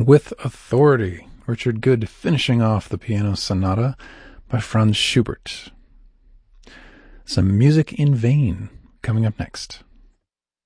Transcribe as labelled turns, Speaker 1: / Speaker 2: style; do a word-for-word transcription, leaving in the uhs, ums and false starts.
Speaker 1: With Authority, Richard Good finishing off the piano sonata by Franz Schubert. Some music in vain coming up next.